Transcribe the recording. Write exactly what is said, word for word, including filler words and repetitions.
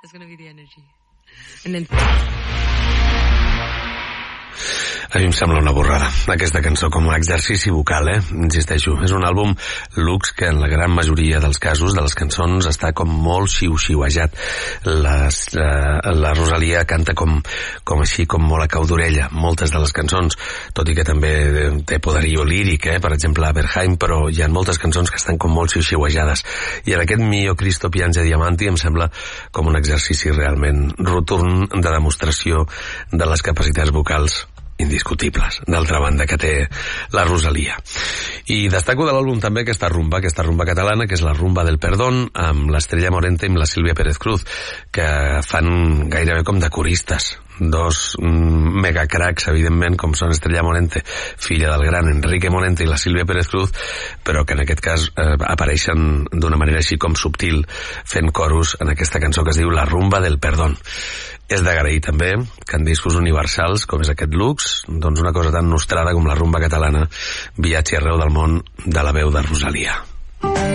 That's going to be the energy. And then... A mi em sembla una borrada aquesta cançó com a exercici vocal, eh? Insisteixo, és un àlbum Lux que en la gran majoria dels casos de les cançons està com molt xiu-xiuejat. Les, eh, la Rosalia canta com, com així, com molt a cau d'orella, moltes de les cançons, tot i que també té poderío líric, eh? Per exemple Aberheim, però hi ha moltes cançons que estan com molt xiu-xiuejades, i en aquest Mio Cristo Piange Diamanti em sembla com un exercici realment rotund de demostració de les capacitats vocals indiscutibles, d'altra banda, que té la Rosalia. I destaco de l'àlbum també aquesta rumba, aquesta rumba catalana, que és la rumba del perdón, amb l'Estrella Morente i amb la Sílvia Pérez Cruz, que fan gairebé com de coristes, dos mm, megacracs, evidentment, com són Estrella Morente, filla del gran Enrique Morente, i la Sílvia Pérez Cruz, però que en aquest cas eh, apareixen d'una manera així com subtil, fent coros en aquesta cançó que es diu La rumba del perdón. És d'agrair també que en discos universals, com és aquest Lux, doncs una cosa tan nostrada com la rumba catalana viatgi arreu del món de la veu de Rosalia.